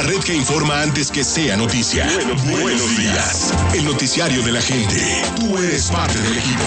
red que informa antes que sea noticia. Buenos días. El noticiario de la gente. Tú eres parte del equipo.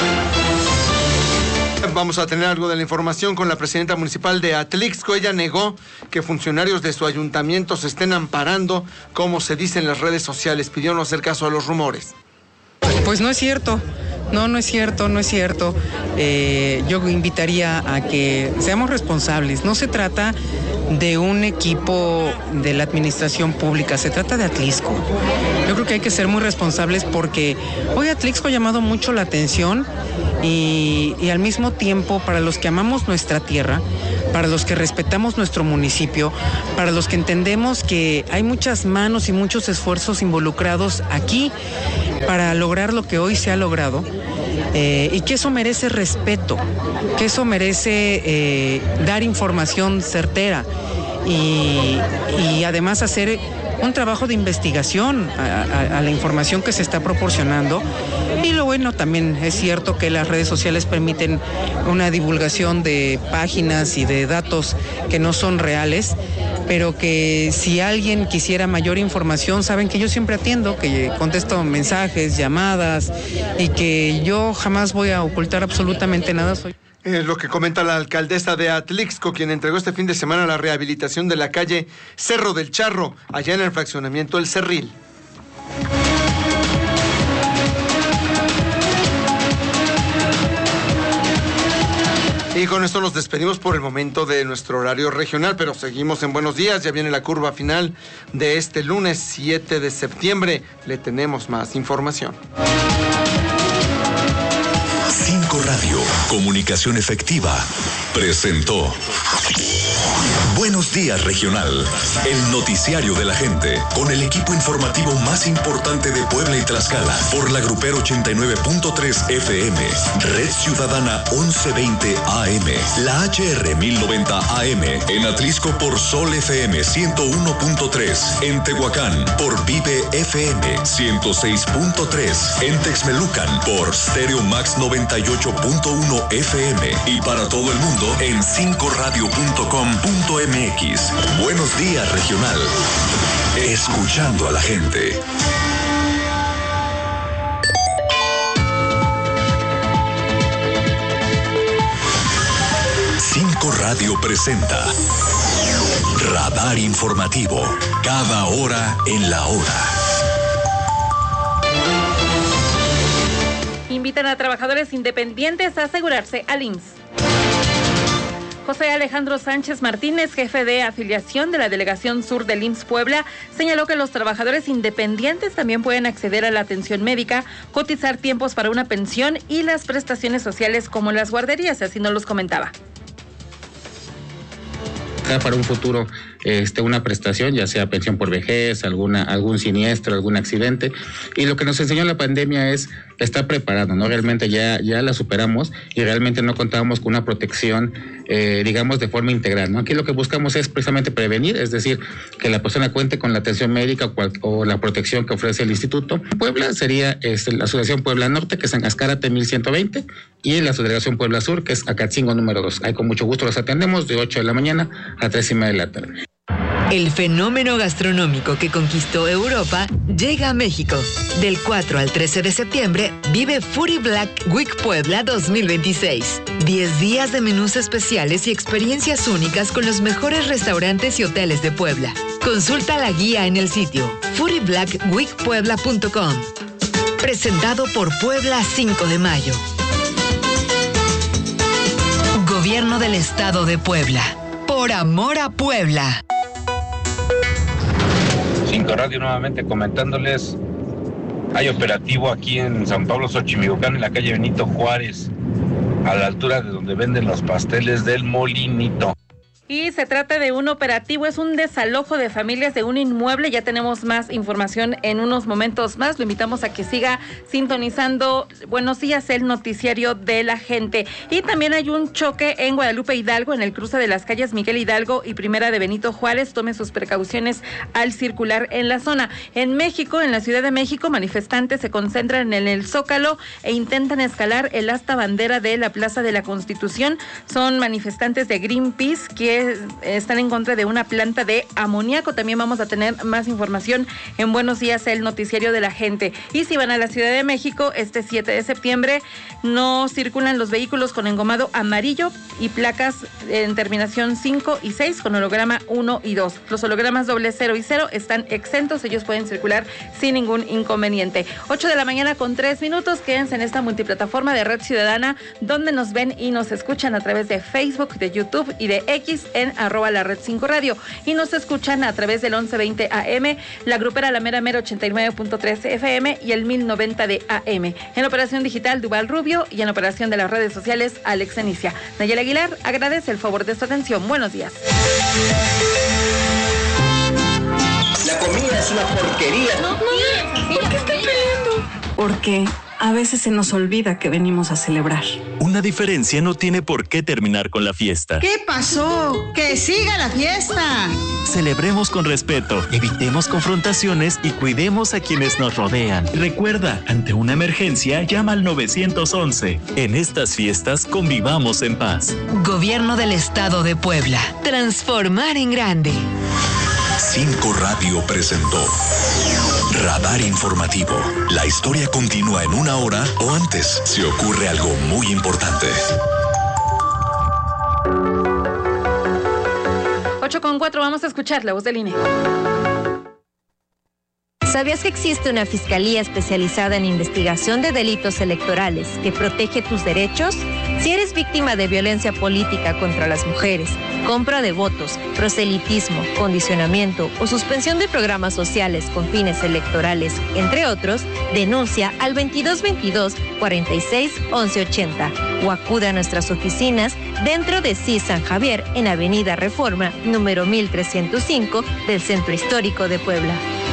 Vamos a tener algo de la información con la presidenta municipal de Atlixco. Ella negó que funcionarios de su ayuntamiento se estén amparando, como se dice en las redes sociales. Pidió no hacer caso a los rumores. Pues no es cierto. No es cierto. Yo invitaría a que seamos responsables. No se trata de un equipo de la administración pública, se trata de Atlixco. Yo creo que hay que ser muy responsables porque hoy Atlixco ha llamado mucho la atención y al mismo tiempo, para los que amamos nuestra tierra, para los que respetamos nuestro municipio, para los que entendemos que hay muchas manos y muchos esfuerzos involucrados aquí para lograr lo que hoy se ha logrado, y que eso merece respeto, que eso merece dar información certera y además hacer un trabajo de investigación a la información que se está proporcionando. Y lo bueno, también es cierto que las redes sociales permiten una divulgación de páginas y de datos que no son reales, pero que si alguien quisiera mayor información, saben que yo siempre atiendo, que contesto mensajes, llamadas, y que yo jamás voy a ocultar absolutamente nada. Lo que comenta la alcaldesa de Atlixco, quien entregó este fin de semana la rehabilitación de la calle Cerro del Charro, allá en el fraccionamiento El Cerril. Y con esto nos despedimos por el momento de nuestro horario regional, pero seguimos en Buenos Días. Ya viene la curva final de este lunes 7 de septiembre. Le tenemos más información. 5 Radio, comunicación efectiva, presentó Buenos Días Regional, el noticiario de la gente, con el equipo informativo más importante de Puebla y Tlaxcala, por la Grupero 89.3 FM, Red Ciudadana 1120 AM, la HR 1090 AM, en Atlixco por Sol FM 101.3, en Tehuacán por Vive FM 106.3, en Texmelucan por Stereo Max 98.1 FM y para todo el mundo en 5radio.com.mx. Buenos Días Regional. Escuchando a la gente. Cinco Radio presenta Radar Informativo. Cada hora en la hora. Invitan a trabajadores independientes a asegurarse al IMSS. José Alejandro Sánchez Martínez, jefe de afiliación de la Delegación Sur del IMSS Puebla, señaló que los trabajadores independientes también pueden acceder a la atención médica, cotizar tiempos para una pensión y las prestaciones sociales como las guarderías, así nos los comentaba. Para un futuro una prestación, ya sea pensión por vejez, algún siniestro, algún accidente. Y lo que nos enseñó la pandemia es estar preparado, ¿no? Realmente ya la superamos y realmente no contábamos con una protección, digamos, de forma integral, ¿no? Aquí lo que buscamos es precisamente prevenir, es decir, que la persona cuente con la atención médica o la protección que ofrece el instituto. Puebla sería la Asociación Puebla Norte, que es en Azcárate 1120, y la Delegación Puebla Sur, que es Acatzingo número 2. Ahí con mucho gusto los atendemos de 8 de la mañana a 3:30 de la tarde. El fenómeno gastronómico que conquistó Europa llega a México. Del 4 al 13 de septiembre, vive Foodie Black Week Puebla 2026. 10 días de menús especiales y experiencias únicas con los mejores restaurantes y hoteles de Puebla. Consulta la guía en el sitio foodieblackweekpuebla.com. Presentado por Puebla 5 de Mayo. Gobierno del Estado de Puebla. Por amor a Puebla. 5 Radio nuevamente comentándoles, hay operativo aquí en San Pablo Xochimilco, en la calle Benito Juárez, a la altura de donde venden los pasteles del Molinito. Y se trata de un operativo, es un desalojo de familias de un inmueble. Ya tenemos más información en unos momentos más. Lo invitamos a que siga sintonizando Buenos Días, el noticiario de la gente. Y también hay un choque en Guadalupe Hidalgo, en el cruce de las calles Miguel Hidalgo y Primera de Benito Juárez. Tome sus precauciones al circular en la zona. En México, en la Ciudad de México, manifestantes se concentran en el Zócalo e intentan escalar el asta bandera de la Plaza de la Constitución. Son manifestantes de Greenpeace que que están en contra de una planta de amoníaco. También vamos a tener más información en Buenos Días, el noticiario de la gente. Y si van a la Ciudad de México, este 7 de septiembre no circulan los vehículos con engomado amarillo y placas en terminación 5 y 6 con holograma 1 y 2. Los hologramas 00 y 0 están exentos, ellos pueden circular sin ningún inconveniente. 8 de la mañana con 3 minutos, quédense en esta multiplataforma de Red Ciudadana, donde nos ven y nos escuchan a través de Facebook, de YouTube y de X en @LaRed5 Radio, y nos escuchan a través del 1120 AM, la grupera La Mera Mera 89.3 FM y el 1090 de AM. En la operación digital, Duval Rubio, y en la operación de las redes sociales, Alex Enicia. Nayeli Aguilar agradece el favor de su atención. Buenos días. La comida es una porquería. ¿Por qué están peleando? Porque a veces se nos olvida que venimos a celebrar. Una diferencia no tiene por qué terminar con la fiesta. ¿Qué pasó? ¡Que siga la fiesta! Celebremos con respeto, evitemos confrontaciones y cuidemos a quienes nos rodean. Recuerda, ante una emergencia, llama al 911. En estas fiestas, convivamos en paz. Gobierno del Estado de Puebla. Transformar en grande. 5 Radio presentó Radar Informativo. La historia continúa en 1 hora o antes si ocurre algo muy importante. 8:04, vamos a escuchar la voz del INE. ¿Sabías que existe una fiscalía especializada en investigación de delitos electorales que protege tus derechos? Si eres víctima de violencia política contra las mujeres, compra de votos, proselitismo, condicionamiento o suspensión de programas sociales con fines electorales, entre otros, denuncia al 2222 46 1180 o acude a nuestras oficinas dentro de CIS San Javier en Avenida Reforma, número 1305 del Centro Histórico de Puebla.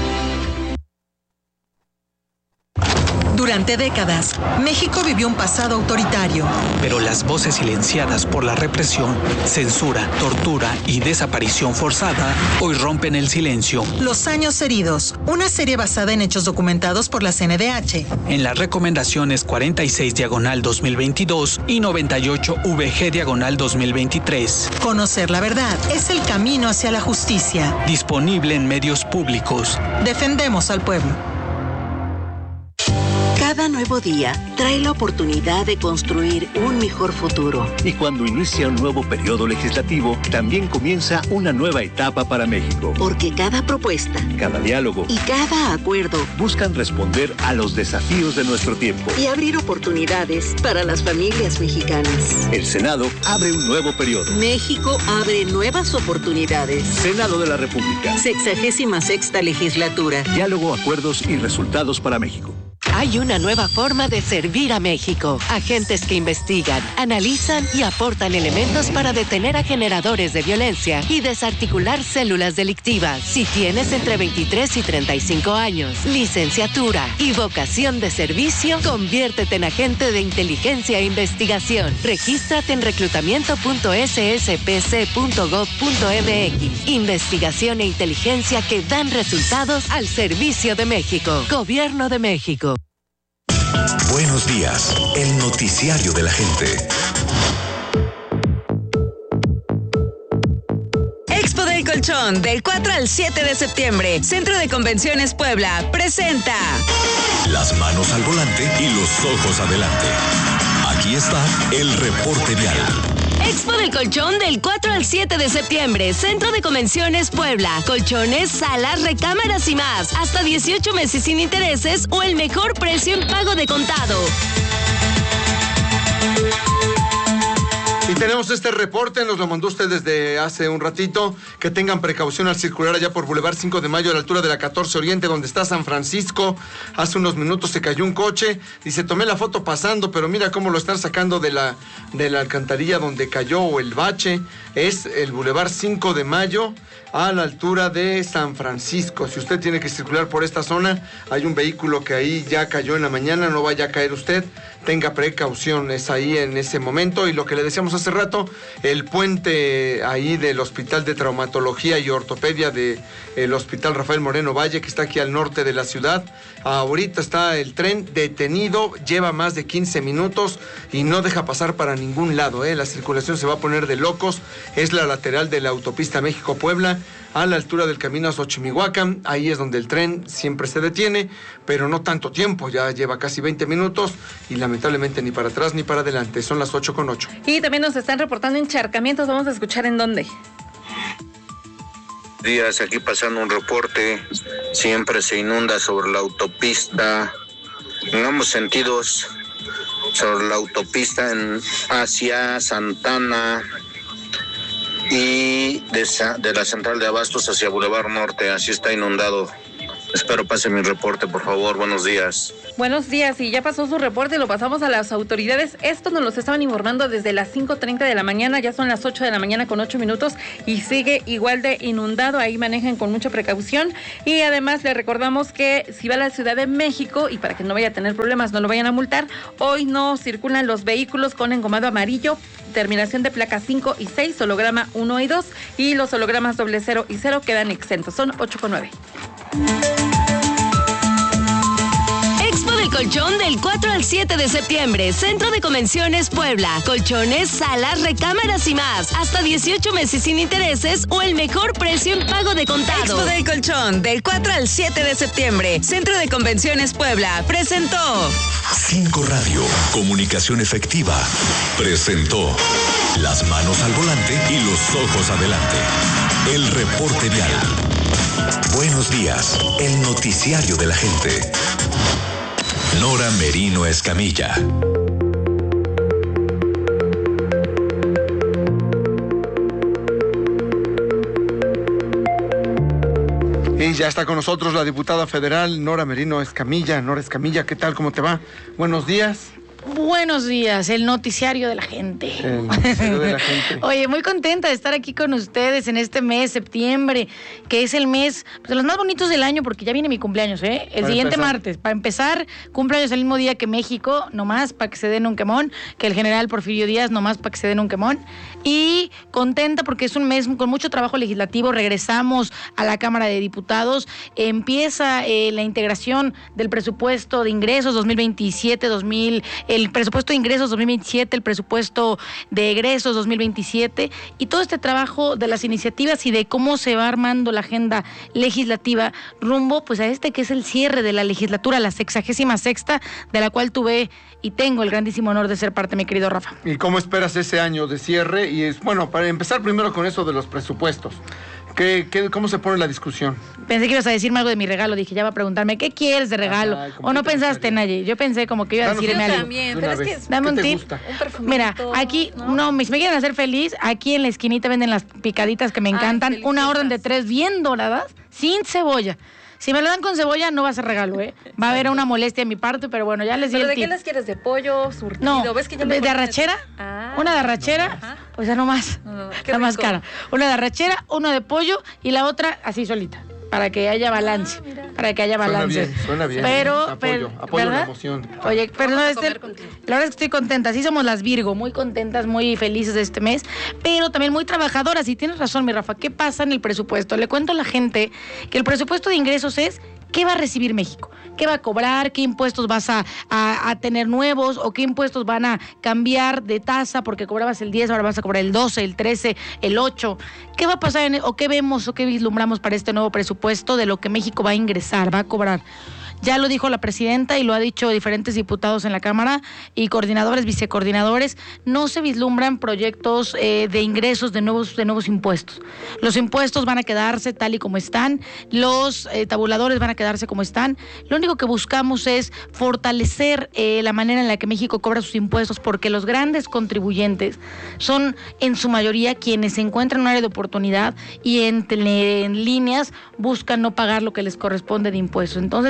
Durante décadas, México vivió un pasado autoritario. Pero las voces silenciadas por la represión, censura, tortura y desaparición forzada hoy rompen el silencio. Los años heridos, una serie basada en hechos documentados por la CNDH. En las recomendaciones 46/2022 y 98/VG/2023. Conocer la verdad es el camino hacia la justicia. Disponible en medios públicos. Defendemos al pueblo. Cada nuevo día trae la oportunidad de construir un mejor futuro. Y cuando inicia un nuevo periodo legislativo, también comienza una nueva etapa para México. Porque cada propuesta, cada diálogo y cada acuerdo buscan responder a los desafíos de nuestro tiempo y abrir oportunidades para las familias mexicanas. El Senado abre un nuevo periodo. México abre nuevas oportunidades. Senado de la República. 66ª legislatura. Diálogo, acuerdos y resultados para México. Hay una nueva forma de servir a México. Agentes que investigan, analizan y aportan elementos para detener a generadores de violencia y desarticular células delictivas. Si tienes entre 23 y 35 años, licenciatura y vocación de servicio, conviértete en agente de inteligencia e investigación. Regístrate en reclutamiento.sspc.gov.mx. Investigación e inteligencia que dan resultados al servicio de México. Gobierno de México. Buenos días, el noticiario de la gente. Expo del Colchón, del 4 al 7 de septiembre. Centro de Convenciones Puebla presenta Las manos al volante y los ojos adelante. Aquí está el reporte vial. Expo del Colchón del 4 al 7 de septiembre. Centro de Convenciones Puebla. Colchones, salas, recámaras y más. Hasta 18 meses sin intereses o el mejor precio en pago de contado. Y tenemos este reporte, nos lo mandó usted desde hace un ratito, que tengan precaución al circular allá por Boulevard 5 de Mayo a la altura de la 14 Oriente, donde está San Francisco. Hace unos minutos se cayó un coche, dice, tomé la foto pasando, pero mira cómo lo están sacando de la alcantarilla donde cayó o el bache. Es el Boulevard 5 de Mayo a la altura de San Francisco. Si usted tiene que circular por esta zona, hay un vehículo que ahí ya cayó en la mañana, no vaya a caer usted. tenga precauciones ahí en ese momento. Y lo que le decíamos hace rato, el puente ahí del Hospital de Traumatología y Ortopedia del Hospital Rafael Moreno Valle, que está aquí al norte de la ciudad. Ahorita está el tren detenido, lleva más de 15 minutos y no deja pasar para ningún lado, La circulación se va a poner de locos. Es la lateral de la autopista México-Puebla, a la altura del camino a Xochimihuacán. Ahí es donde el tren siempre se detiene, pero no tanto tiempo, ya lleva casi 20 minutos y lamentablemente ni para atrás ni para adelante. Son las 8:08. Y también nos están reportando encharcamos, vamos a escuchar en dónde. Días, aquí pasando un reporte, siempre se inunda sobre la autopista, en ambos sentidos, sobre la autopista hacia Santana y de la central de Abastos hacia Boulevard Norte, así está inundado. Espero pase mi reporte, por favor. Buenos días. Buenos días, y ya pasó su reporte, lo pasamos a las autoridades. Esto nos lo estaban informando desde las 5:30 de la mañana, ya son las 8 de la mañana con 8 minutos y sigue igual de inundado. Ahí manejen con mucha precaución. Y además le recordamos que si va a la Ciudad de México, y para que no vaya a tener problemas, no lo vayan a multar, hoy no circulan los vehículos con engomado amarillo, terminación de placas 5 y 6, holograma 1 y 2, y los hologramas 00 y 0 quedan exentos. Son 8:09. Expo del Colchón del 4 al 7 de septiembre. Centro de Convenciones Puebla. Colchones, salas, recámaras y más. Hasta 18 meses sin intereses o el mejor precio en pago de contado. Expo del Colchón del 4 al 7 de septiembre. Centro de Convenciones Puebla presentó 5 Radio, comunicación efectiva, presentó las manos al volante y los ojos adelante. El reporte vial. Buenos días, el noticiario de la gente. Nora Merino Escamilla. Y ya está con nosotros la diputada federal Nora Merino Escamilla. Nora Escamilla, ¿qué tal? ¿Cómo te va? Buenos días. Buenos días, el noticiario de la gente. El noticiario de la gente. Oye, muy contenta de estar aquí con ustedes en este mes, septiembre, que es el mes de los más bonitos del año, porque ya viene mi cumpleaños, El siguiente martes. Para empezar, cumpleaños el mismo día que México, nomás para que se den un quemón, que el general Porfirio Díaz, nomás para que se den un quemón. Y contenta porque es un mes con mucho trabajo legislativo. Regresamos a la Cámara de Diputados. Empieza la integración del presupuesto de ingresos 2027, el presupuesto de ingresos 2027, el presupuesto de egresos 2027 y todo este trabajo de las iniciativas y de cómo se va armando la agenda legislativa rumbo pues a este que es el cierre de la legislatura, la 66ª, de la cual tuve y tengo el grandísimo honor de ser parte, mi querido Rafa. ¿Y cómo esperas ese año de cierre? Y bueno, para empezar primero con eso de los presupuestos. ¿Cómo se pone la discusión? Pensé que ibas a decirme algo de mi regalo. Dije, ya va a preguntarme, ¿qué quieres de regalo? ¿O no pensaste, Naye? Yo pensé como que iba a decirme algo. También, pero es que dame un tip. Un perfumito. Mira, aquí, me quieren hacer feliz. Aquí en la esquinita venden las picaditas que me encantan. Una orden de 3 bien doradas, sin cebolla. Si me lo dan con cebolla, no va a ser regalo, Va a haber una molestia en mi parte, pero bueno, ya les di el tip. ¿De qué las quieres? ¿De pollo, surtido? No, ¿ves que ya de arrachera. Una de arrachera, o sea, no más. La más cara. Una de arrachera, uno de pollo y la otra así solita. Para que haya balance. Para que haya balance. Suena bien. Pero apoyo la emoción. Oye, pero no, la verdad es que estoy contenta. Sí somos las Virgo, muy contentas, muy felices de este mes, pero también muy trabajadoras. Y tienes razón, mi Rafa, ¿qué pasa en el presupuesto? Le cuento a la gente que el presupuesto de ingresos es ¿qué va a recibir México? ¿Qué va a cobrar? ¿Qué impuestos vas a tener nuevos? ¿O qué impuestos van a cambiar de tasa? Porque cobrabas el 10, ahora vas a cobrar el 12, el 13, el 8. ¿Qué va a pasar o qué vemos o qué vislumbramos para este nuevo presupuesto de lo que México va a ingresar, va a cobrar? Ya lo dijo la presidenta y lo ha dicho diferentes diputados en la Cámara y coordinadores, vicecoordinadores, no se vislumbran proyectos de ingresos de nuevos impuestos. Los impuestos van a quedarse tal y como están, los tabuladores van a quedarse como están. Lo único que buscamos es fortalecer la manera en la que México cobra sus impuestos, porque los grandes contribuyentes son en su mayoría quienes se encuentran en un área de oportunidad y en líneas buscan no pagar lo que les corresponde de impuestos. Entonces,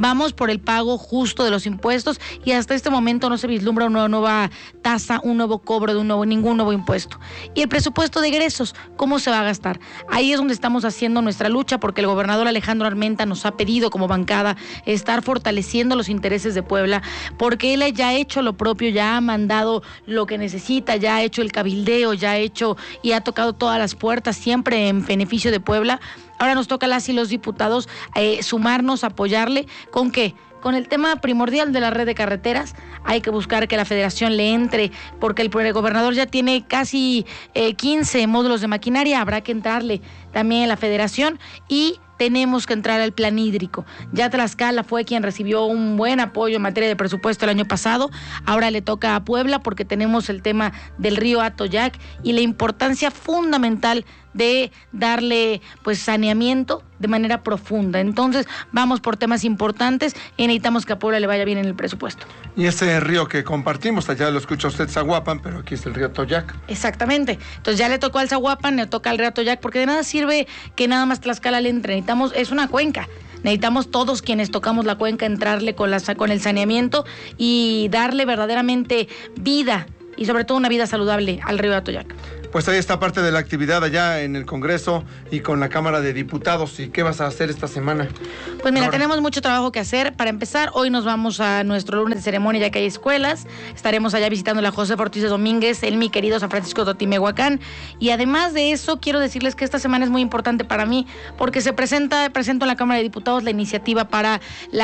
Vamos por el pago justo de los impuestos y hasta este momento no se vislumbra una nueva tasa, un nuevo cobro de ningún nuevo impuesto. Y el presupuesto de egresos, ¿cómo se va a gastar? Ahí es donde estamos haciendo nuestra lucha, porque el gobernador Alejandro Armenta nos ha pedido como bancada estar fortaleciendo los intereses de Puebla, porque él ya ha hecho lo propio, ya ha mandado lo que necesita, ya ha hecho el cabildeo, ya ha hecho y ha tocado todas las puertas, siempre en beneficio de Puebla. Ahora nos toca a las y los diputados sumarnos, apoyarle. ¿Con qué? Con el tema primordial de la red de carreteras. Hay que buscar que la federación le entre, porque el gobernador ya tiene casi 15 módulos de maquinaria, habrá que entrarle también en la federación y tenemos que entrar al plan hídrico. Ya Tlaxcala fue quien recibió un buen apoyo en materia de presupuesto el año pasado, ahora le toca a Puebla porque tenemos el tema del río Atoyac y la importancia fundamental de darle pues saneamiento de manera profunda. Entonces vamos por temas importantes y necesitamos que a Puebla le vaya bien en el presupuesto. Y ese río que compartimos, allá lo escucha usted Zaguapan, pero aquí es el río Atoyac. Exactamente. Entonces ya le tocó al Zaguapan, le toca al río Atoyac, porque de nada sirve que nada más Tlaxcala le entre. Necesitamos, es una cuenca. Necesitamos todos quienes tocamos la cuenca entrarle con el saneamiento y darle verdaderamente vida y sobre todo una vida saludable al río Atoyac. Pues ahí está parte de la actividad allá en el Congreso y con la Cámara de Diputados. ¿Y qué vas a hacer esta semana? Pues mira, tenemos mucho trabajo que hacer. Para empezar, hoy nos vamos a nuestro lunes de ceremonia, ya que hay escuelas. Estaremos allá visitando la José Ortiz de Domínguez, en mi querido San Francisco de Otimehuacán. Y además de eso, quiero decirles que esta semana es muy importante para mí, porque presento en la Cámara de Diputados la iniciativa para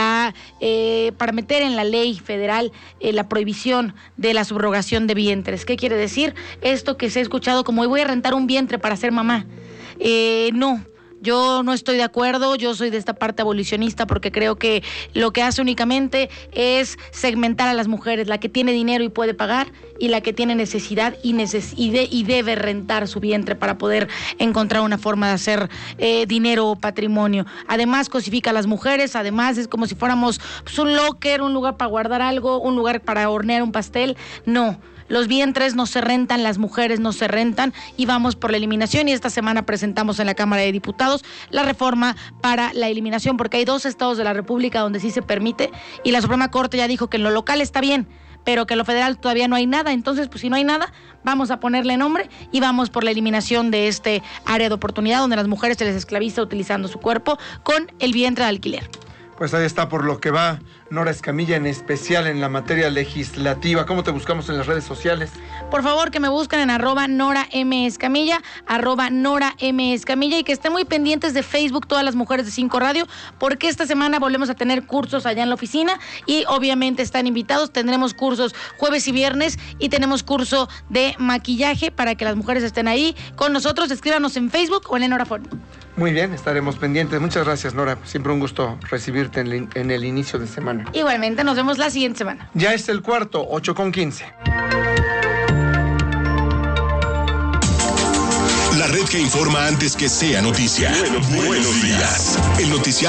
meter en la ley federal la prohibición de la subrogación de vientres. ¿Qué quiere decir? Esto que se ha escuchado como voy a rentar un vientre para ser mamá. No, yo no estoy de acuerdo, yo soy de esta parte abolicionista porque creo que lo que hace únicamente es segmentar a las mujeres, la que tiene dinero y puede pagar y la que tiene necesidad y debe rentar su vientre para poder encontrar una forma de hacer dinero o patrimonio. Además cosifica a las mujeres, además es como si fuéramos pues, un locker, un lugar para guardar algo, un lugar para hornear un pastel. No. Los vientres no se rentan, las mujeres no se rentan y vamos por la eliminación. Y esta semana presentamos en la Cámara de Diputados la reforma para la eliminación, porque hay 2 estados de la República donde sí se permite y la Suprema Corte ya dijo que en lo local está bien, pero que en lo federal todavía no hay nada. Entonces, pues si no hay nada, vamos a ponerle nombre y vamos por la eliminación de este área de oportunidad donde las mujeres se les esclaviza utilizando su cuerpo con el vientre de alquiler. Pues ahí está por lo que va Nora Escamilla, en especial en la materia legislativa. ¿Cómo te buscamos en las redes sociales? Por favor, que me busquen en @NoraMEscamilla, @NoraMEscamilla, y que estén muy pendientes de Facebook todas las mujeres de 5 Radio, porque esta semana volvemos a tener cursos allá en la oficina y obviamente están invitados. Tendremos cursos jueves y viernes y tenemos curso de maquillaje para que las mujeres estén ahí con nosotros. Escríbanos en Facebook o en Norafón. Muy bien, estaremos pendientes. Muchas gracias, Nora. Siempre un gusto recibirte en el inicio de semana. Igualmente, nos vemos la siguiente semana. Ya es el cuarto, 8:15. La red que informa antes que sea noticia. Buenos días. El noticiario